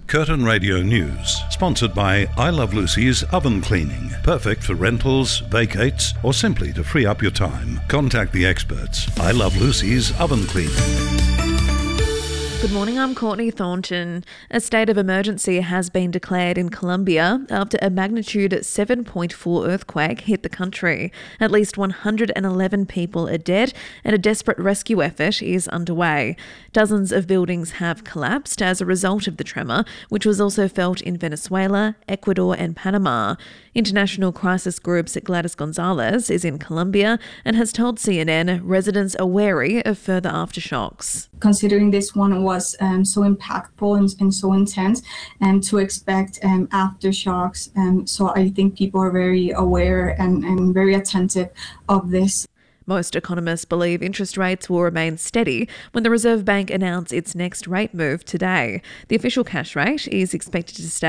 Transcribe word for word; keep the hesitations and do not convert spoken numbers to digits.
Curtin Radio News, sponsored by I Love Lucy's Oven Cleaning. Perfect for rentals, vacates, or simply to free up your time. Contact the experts. I Love Lucy's Oven Cleaning. Good morning, I'm Courtney Thornton. A state of emergency has been declared in Colombia after a magnitude seven point four earthquake hit the country. At least one hundred eleven people are dead and a desperate rescue effort is underway. Dozens of buildings have collapsed as a result of the tremor, which was also felt in Venezuela, Ecuador and Panama. International crisis group's Gladys Gonzalez is in Colombia and has told C N N residents are wary of further aftershocks. Considering this one was um, so impactful and, and so intense, and to expect um, aftershocks, um, so I think people are very aware and, and very attentive of this. Most economists believe interest rates will remain steady when the Reserve Bank announces its next rate move today. The official cash rate is expected to stay